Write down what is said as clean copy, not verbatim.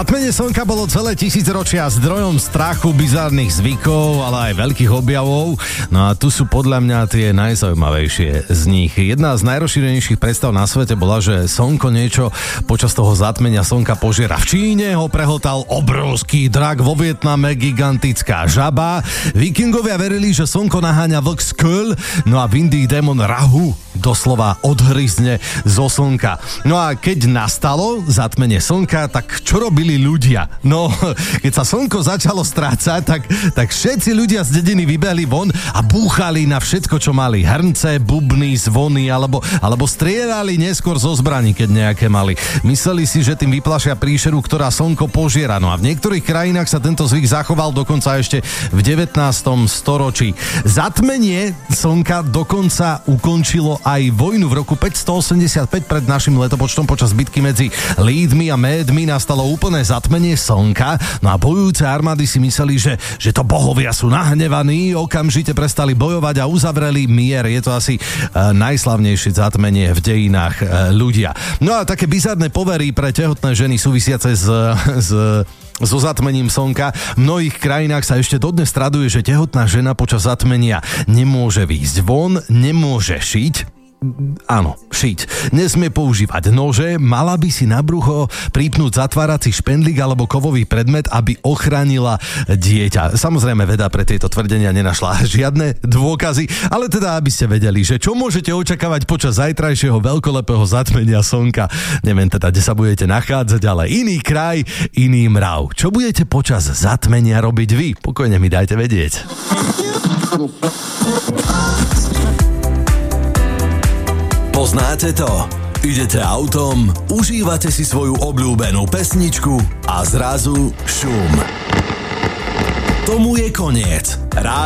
Zatmenie slnka bolo celé tisícročia zdrojom strachu, bizarných zvykov, ale aj veľkých objavov. No a tu sú podľa mňa tie najzaujímavejšie z nich. Jedna z najrozšírenejších predstav na svete bola, že slnko niečo počas toho zatmenia slnka požiera. V Číne ho prehltal obrovský drak, vo Vietname gigantická žaba. Vikingovia verili, že slnko naháňa vlk Skull, no a v Indii démon Rahu doslova odhryzne zo slnka. No a keď nastalo zatmenie slnka, tak čo robili ľudia? No, keď sa slnko začalo strácať, tak všetci ľudia z dediny vybehli von a búchali na všetko, čo mali. Hrnce, bubny, zvony, alebo strieľali neskôr zo zbraní, keď nejaké mali. Mysleli si, že tým vyplašia príšeru, ktorá slnko požiera. No a v niektorých krajinách sa tento zvyk zachoval dokonca ešte v 19. storočí. Zatmenie slnka dokonca ukončilo aj vojnu. V roku 585 pred našim letopočtom počas bitky medzi Lídmi a Médmi nastalo úplné zatmenie slnka. No a bojujúce armády si mysleli, že to bohovia sú nahnevaní, okamžite prestali bojovať a uzavreli mier. Je to asi najslavnejšie zatmenie v dejinách ľudia. No a také bizarné povery pre tehotné ženy súvisiace so zatmením slnka. V mnohých krajinách sa ešte dodnes traduje, že tehotná žena počas zatmenia nemôže výjsť von, nemôže šiť. Áno, šiť. Nesmie používať nože, mala by si na brucho pripnúť zatvárací špendlík alebo kovový predmet, aby ochránila dieťa. Samozrejme, veda pre tieto tvrdenia nenašla žiadne dôkazy, ale teda, aby ste vedeli, že čo môžete očakávať počas zajtrajšieho veľkolepého zatmenia slnka. Neviem teda, kde sa budete nachádzať, ale iný kraj, iný mrav. Čo budete počas zatmenia robiť vy? Pokojne mi dajte vedieť. Poznáte to? Idete autom, užívate si svoju obľúbenú pesničku a zrazu šum. Tomu je koniec.